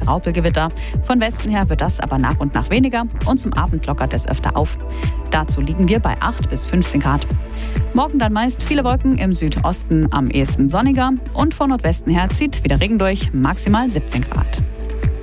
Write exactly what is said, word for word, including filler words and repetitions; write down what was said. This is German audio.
Graupelgewitter. Von Westen her wird das aber nach und nach weniger und zum Abend lockert es öfter auf. Dazu liegen wir bei acht bis fünfzehn Grad. Morgen dann meist viele Wolken, im Südosten am ehesten sonniger und von Nordwesten her zieht wieder Regen durch, maximal siebzehn Grad.